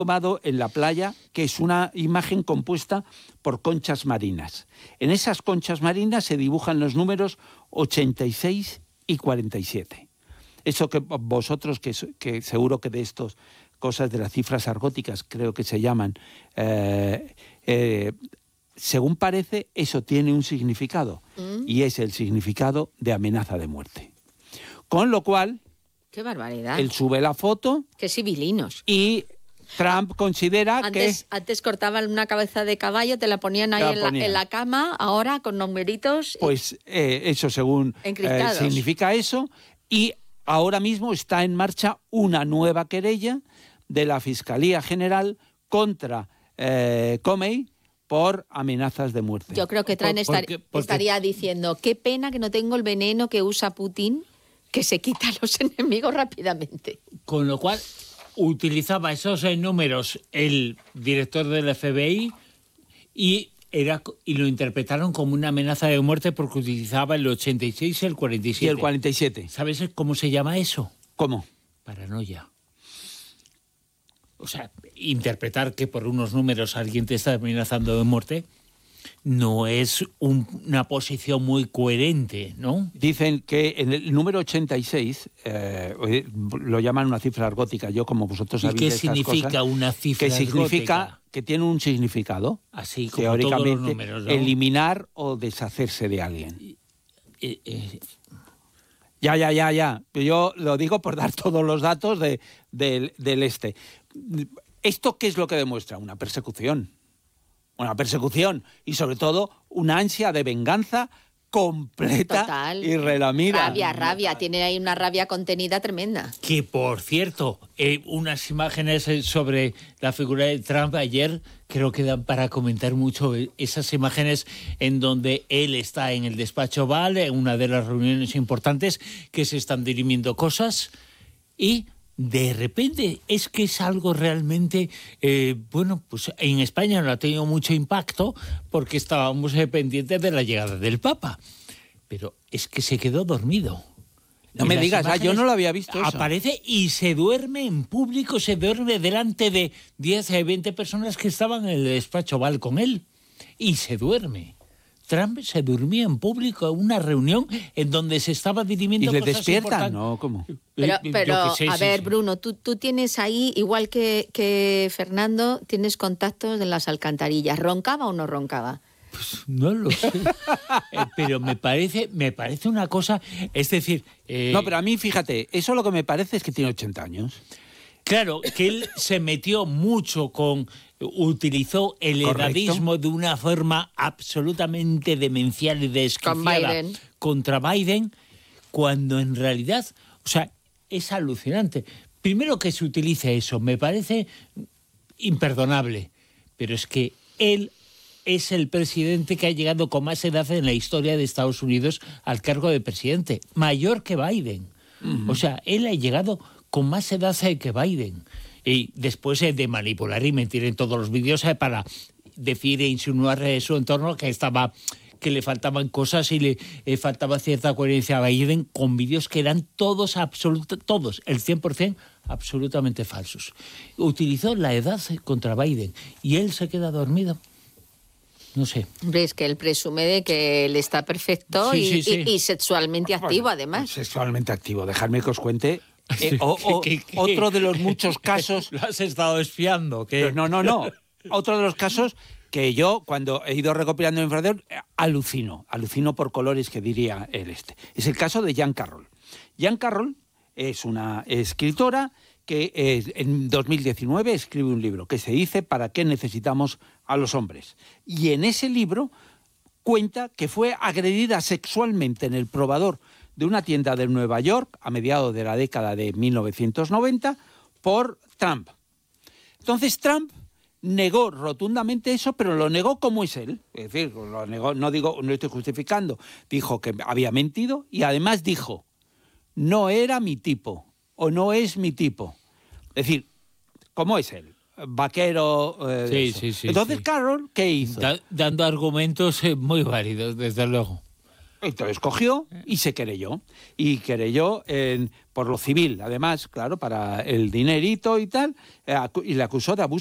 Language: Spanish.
tomado en la playa, que es una imagen compuesta por conchas marinas. En esas conchas marinas se dibujan los números 86 y 47. Eso que vosotros, que seguro que de estas cosas de las cifras argóticas, creo que se llaman, según parece, eso tiene un significado, y es el significado de amenaza de muerte. Con lo cual, ¡qué barbaridad! Él sube la foto. ¡Qué civilinos! Y Trump considera que... Antes cortaban una cabeza de caballo, te la ponían ahí en la cama, ahora con numeritos... Pues eso según significa eso, y ahora mismo está en marcha una nueva querella de la Fiscalía General contra Comey por amenazas de muerte. Yo creo que Trump estaría diciendo, qué pena que no tengo el veneno que usa Putin, que se quita a los enemigos rápidamente. Con lo cual, utilizaba esos números el director del FBI y lo interpretaron como una amenaza de muerte porque utilizaba el 86 y el 47. Y el 47. ¿Sabes cómo se llama eso? ¿Cómo? Paranoia. O sea, interpretar que por unos números alguien te está amenazando de muerte no es una posición muy coherente, ¿no? Dicen que en el número 86, lo llaman una cifra argótica, yo como vosotros sabéis. ¿Y qué significa una cifra argótica? Que significa que tiene un significado, así como teóricamente, todos los números, ¿no? Eliminar o deshacerse de alguien. Ya. Yo lo digo por dar todos los datos del este. ¿Esto qué es lo que demuestra? Una persecución y sobre todo una ansia de venganza completa. Total. Y relamida. Rabia, tiene ahí una rabia contenida tremenda. Que por cierto, unas imágenes sobre la figura de Trump ayer creo que dan para comentar mucho. Esas imágenes en donde él está en el despacho Oval, en una de las reuniones importantes que se están dirimiendo cosas, y de repente es que es algo realmente, pues en España no ha tenido mucho impacto porque estábamos pendientes de la llegada del Papa, pero es que se quedó dormido. No me digas, yo no lo había visto eso. Aparece y se duerme en público, se duerme delante de 10 o 20 personas que estaban en el despacho Oval con él, y se duerme. Trump se durmía en público en una reunión en donde se estaba dirimiendo cosas importantes. ¿Y les despiertan? No, ¿cómo? Pero a ver, Bruno, tú tienes ahí, igual que Fernando, tienes contactos en las alcantarillas. ¿Roncaba o no roncaba? Pues no lo sé. Pero me parece una cosa, es decir... No, pero a mí, fíjate, eso lo que me parece es que tiene 80 años. Claro, que él se metió mucho utilizó el edadismo de una forma absolutamente demencial y desquiciada contra Biden, cuando en realidad, o sea, es alucinante. Primero que se utilice eso, me parece imperdonable, pero es que él es el presidente que ha llegado con más edad en la historia de Estados Unidos al cargo de presidente, mayor que Biden. O sea, él ha llegado con más edad que Biden. Y después de manipular y mentir en todos los vídeos para decir e insinuar su entorno que le faltaban cosas y le faltaba cierta coherencia a Biden, con vídeos que eran todos, el 100% absolutamente falsos. Utilizó la edad contra Biden y él se queda dormido. No sé. Hombre, es que él presume de que él está perfecto y sexualmente activo, además. Sexualmente activo. Dejadme que os cuente... otro de los muchos casos... ¿Lo has estado espiando? ¿Qué? No. Otro de los casos que yo, cuando he ido recopilando información, alucino por colores, que diría él este. Es el caso de Jean Carroll. Jean Carroll es una escritora que en 2019 escribe un libro que se dice ¿Para qué necesitamos a los hombres? Y en ese libro cuenta que fue agredida sexualmente en el probador de una tienda de Nueva York a mediados de la década de 1990 por Trump. Entonces Trump negó rotundamente eso, pero lo negó como es él. Es decir, lo negó, no estoy justificando. Dijo que había mentido y además dijo, no era mi tipo o no es mi tipo. Es decir, ¿cómo es él? Vaquero. Sí. Entonces, Carroll, ¿qué hizo? Dando argumentos muy válidos, desde luego. Entonces cogió y se querelló. Y querelló por lo civil, además, claro, para el dinerito y tal, y le acusó de abuso